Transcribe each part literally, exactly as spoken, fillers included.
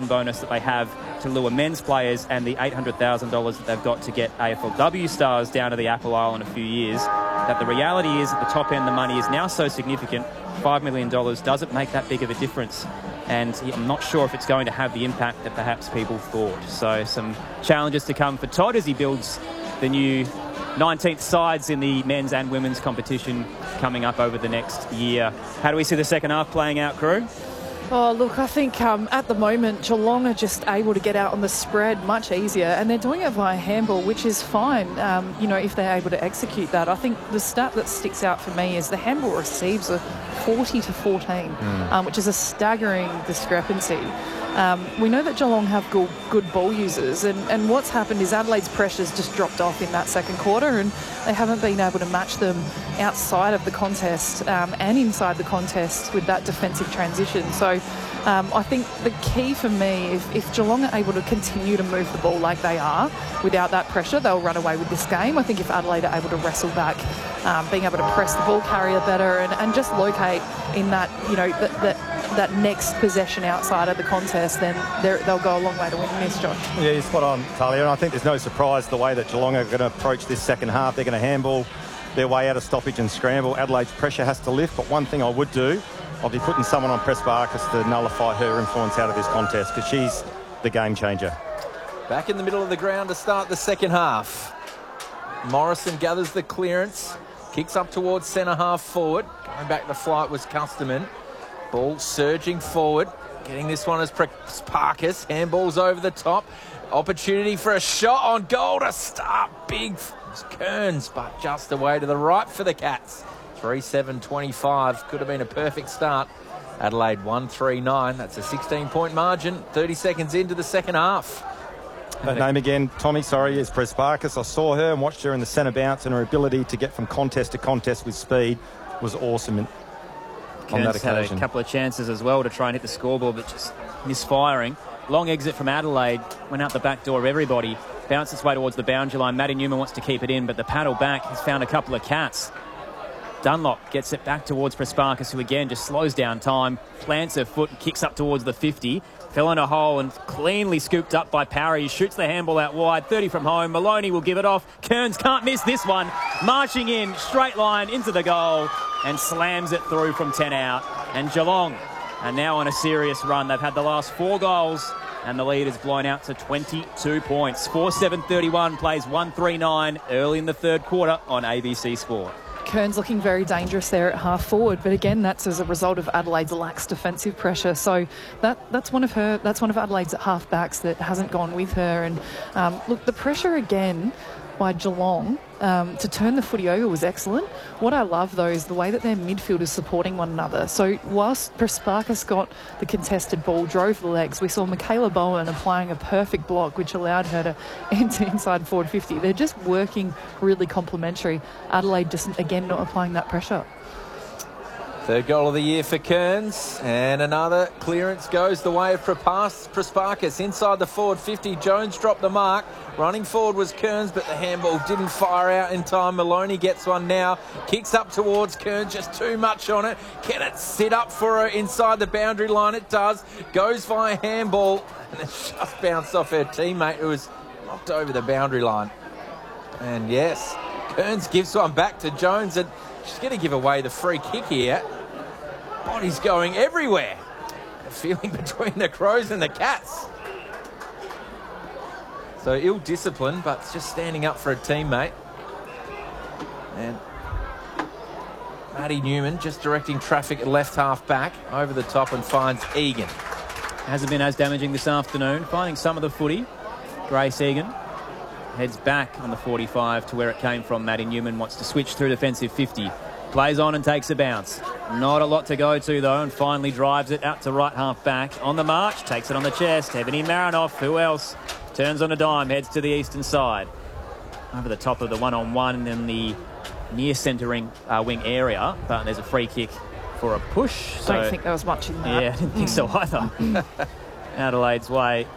thousand dollars bonus that they have to lure men's players and the eight hundred thousand dollars that they've got to get A F L W stars down to the Apple Isle in a few years, that the reality is at the top end the money is now so significant, five million dollars doesn't make that big of a difference. And I'm not sure if it's going to have the impact that perhaps people thought. So some challenges to come for Todd as he builds the new nineteenth sides in the men's and women's competition coming up over the next year. How do we see the second half playing out, crew? Oh, look, I think um, at the moment, Geelong are just able to get out on the spread much easier, and they're doing it via handball, which is fine, um, you know, if they're able to execute that. I think the stat that sticks out for me is the handball receives are forty to fourteen, mm. um, which is a staggering discrepancy. Um, we know that Geelong have good, good ball users, and, and what's happened is Adelaide's pressures just dropped off in that second quarter, and they haven't been able to match them outside of the contest um, and inside the contest with that defensive transition. So um, I think the key for me, if, if Geelong are able to continue to move the ball like they are without that pressure, they'll run away with this game. I think if Adelaide are able to wrestle back, um, being able to press the ball carrier better and, and just locate in that, you know, that, that that next possession outside of the contest, then they'll go a long way to winning this, Josh. Yeah, you're spot on, Talia, and I think there's no surprise the way that Geelong are going to approach this second half. They're going to handball their way out of stoppage and scramble. Adelaide's pressure has to lift, but one thing I would do, I'll be putting someone on Prespakis to nullify her influence out of this contest, because she's the game changer. Back in the middle of the ground to start the second half. Morrison gathers the clearance, kicks up towards centre half forward. Going back to flight was Custerman. Ball surging forward. Getting this one as Prespakis. Handballs over the top. Opportunity for a shot on goal to start big. Kearns, but just away to the right for the Cats. three seven twenty-five. Could have been a perfect start. Adelaide one three nine. That's a sixteen point margin. thirty seconds into the second half. That name again, Tommy, sorry, is Prespakis. I saw her and watched her in the centre bounce, and her ability to get from contest to contest with speed was awesome. On that occasion. Had a couple of chances as well to try and hit the scoreboard, but just misfiring. Long exit from Adelaide, went out the back door of everybody, bounced its way towards the boundary line. Maddie Newman wants to keep it in, but the paddle back has found a couple of Cats. Dunlop gets it back towards Prespakis, who again just slows down time, plants her foot and kicks up towards the fifty. Fell in a hole and cleanly scooped up by Parry. He shoots the handball out wide, thirty from home. Maloney will give it off. Kearns can't miss this one. Marching in, straight line into the goal and slams it through from ten out. And Geelong are now on a serious run. They've had the last four goals and the lead is blown out to twenty-two points. four seven thirty-one plays one three nine early in the third quarter on A B C Sport. Kearns looking very dangerous there at half forward, but again, that's as a result of Adelaide's lax defensive pressure. So that that's one of her, that's one of Adelaide's half backs that hasn't gone with her. And um, look, the pressure again by Geelong um, to turn the footy over was excellent. What I love though is the way that their midfield is supporting one another. So whilst Prespakis got the contested ball, drove the legs, we saw Michaela Bowen applying a perfect block which allowed her to enter inside forward fifty. They're just working really complementary. Adelaide just again not applying that pressure. Third goal of the year for Kearns, and another clearance goes the way of Prespakis inside the forward fifty. Jones dropped the mark. Running forward was Kearns, but the handball didn't fire out in time. Maloney gets one now, kicks up towards Kearns, just too much on it. Can it sit up for her inside the boundary line? It does. Goes via handball, and it's just bounced off her teammate who was knocked over the boundary line. And yes, Kearns gives one back to Jones, and she's going to give away the free kick here. Body's going everywhere. The feeling between the Crows and the Cats. So ill-disciplined, but just standing up for a teammate. And Maddie Newman just directing traffic at left half back over the top and finds Egan. Hasn't been as damaging this afternoon. Finding some of the footy. Grace Egan heads back on the forty-five to where it came from. Maddie Newman wants to switch through defensive fifty. Plays on and takes a bounce. Not a lot to go to, though, and finally drives it out to right half back. On the march, takes it on the chest. Ebony Marinoff, who else? Turns on a dime, heads to the eastern side. Over the top of the one-on-one in the near centering uh, wing area. But there's a free kick for a push. I so, don't think there was much in that. Yeah, I didn't think so either. Adelaide's way.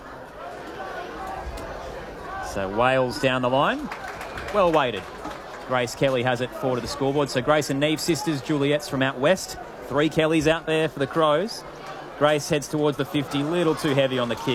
So Wales down the line. Well weighted. Grace Kelly has it forward to the scoreboard. So Grace and Neve sisters, Juliet's from out west. Three Kellys out there for the Crows. Grace heads towards the fifty, little too heavy on the kick.